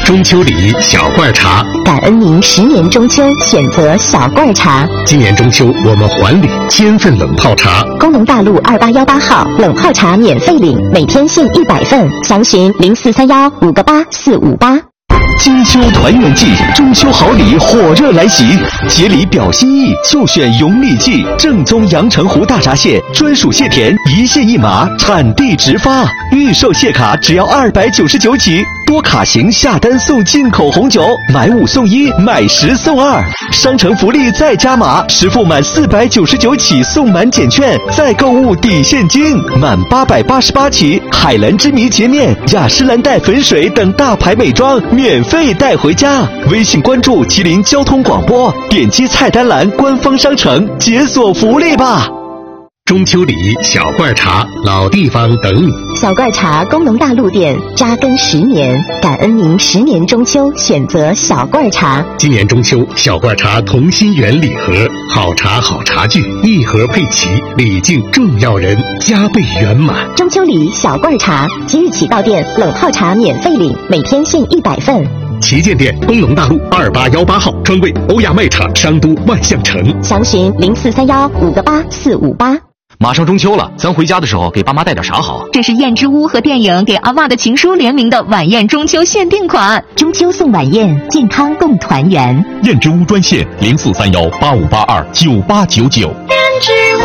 中秋礼小罐茶， 感恩您10年中秋选择小罐茶。 今年中秋我们还礼1000份冷泡茶。 工农大路2818号冷泡茶免费领，每天限100份，详询0431-58458。 金秋团圆季，中秋好礼火热来袭，节礼表心意就选永礼记正宗阳澄湖大闸蟹，专属蟹田，一蟹一码，产地直发，预售蟹卡只要299起，多卡型下单送进口红酒，买5送1，买10送2，商城福利再加码，实付满499起送满减券，再购物抵现金，满888起，海蓝之谜洁面、雅诗兰黛粉水等大牌美妆免费带回家。微信关注吉林交通广播，点击菜单栏官方商城解锁福利吧。 中秋礼小罐茶，老地方等你。 小罐茶工农大路店扎根10年，感恩您10年中秋选择小罐茶。 今年中秋，小罐茶同心圆礼盒，好茶好茶具，一盒配齐，礼敬重要人，加倍圆满。 中秋礼小罐茶，即日起到店冷泡茶免费领，每天限100份。 旗舰店工农大路2818号，专柜欧亚卖场商都万象城， 详询0431-58458。 马上中秋了，咱回家的时候给爸妈带点啥好？ 这是燕之屋和电影《给阿嬷的情书》联名的晚宴中秋限定款， 中秋送晚宴，健康共团圆。 燕之屋专线043185829899。燕之屋。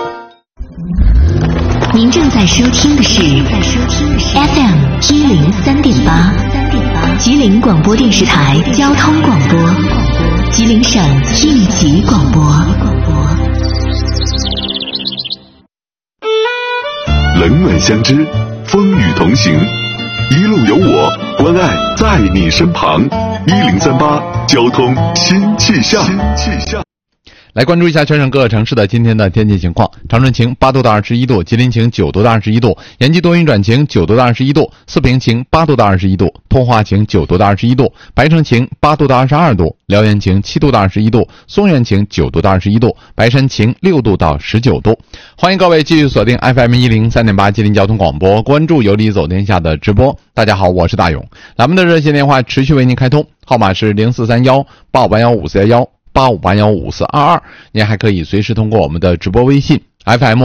您正在收听的是 FM 103.8，吉林广播电视台交通广播，吉林省应急广播。 冷暖相知，风雨同行，一路有我，关爱在你身旁。1038交通新气象。 来关注一下全省各个城市的今天的天气情况。长春晴8度到21度，吉林晴9度到21度，延吉多云转晴9度到21度，四平晴8度到21度，通化晴9度到21度，白城晴8度到22度，辽源晴7度到21度，松原晴9度到21度，白山晴6度到19度。欢迎各位继续锁定 FM 103.8吉林交通广播，关注有理走天下的直播。大家好，我是大勇。咱们的热线电话持续为您开通，号码是0431-8581-5422，您还可以随时通过我们的直播微信 FM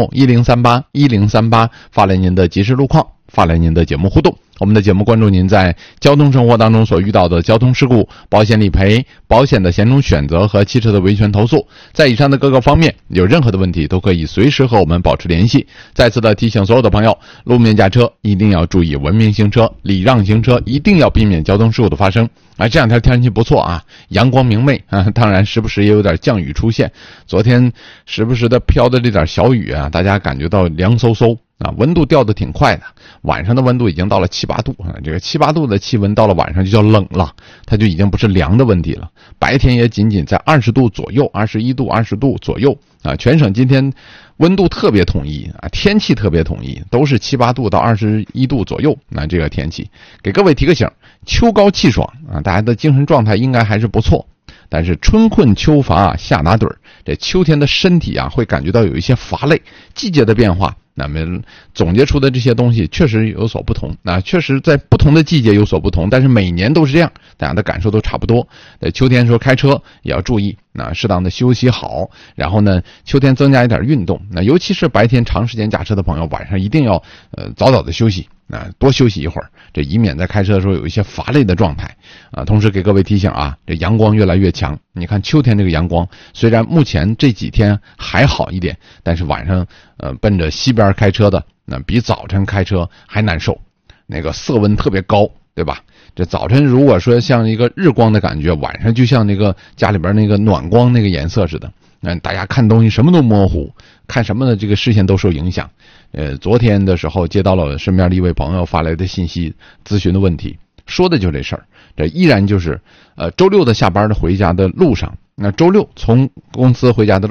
1038发来您的即时路况，发来您的节目互动。我们的节目关注您在交通生活当中所遇到的交通事故、保险理赔、保险的险种选择和汽车的维权投诉。在以上的各个方面有任何的问题都可以随时和我们保持联系。再次的提醒所有的朋友，路面驾车一定要注意文明行车，礼让行车，一定要避免交通事故的发生。这两天天气不错啊，阳光明媚啊，当然时不时也有点降雨出现。昨天时不时的飘的这点小雨啊，大家感觉到凉飕飕啊，温度掉的挺快的，晚上的温度已经到了7、8度啊，这个7、8度的气温到了晚上就叫冷了，它就已经不是凉的问题了。白天也仅仅在20度左右，21度、20度左右啊。全省今天温度特别统一啊，天气特别统一，都是7、8度到21度左右。那这个天气给各位提个醒，秋高气爽啊，大家的精神状态应该还是不错。但是春困秋乏夏打盹，这秋天的身体啊会感觉到有一些乏累，季节的变化，那么总结出的这些东西确实有所不同，确实在不同的季节有所不同，但是每年都是这样，大家的感受都差不多。秋天时候开车也要注意，适当的休息好，然后呢，秋天增加一点运动，尤其是白天长时间驾车的朋友，晚上一定要早早的休息。多休息一会儿，这以免在开车的时候有一些乏累的状态啊。同时给各位提醒啊，这阳光越来越强。你看秋天这个阳光，虽然目前这几天还好一点，但是晚上奔着西边开车的，那比早晨开车还难受，那个色温特别高，对吧？这早晨如果说像一个日光的感觉，晚上就像那个家里边那个暖光那个颜色似的。大家看东西什么都模糊，看什么的这个视线都受影响。昨天的时候接到了身边的一位朋友发来的信息，咨询的问题，说的就这事儿。这依然就是周六的下班的回家的路上，那周六从公司回家的路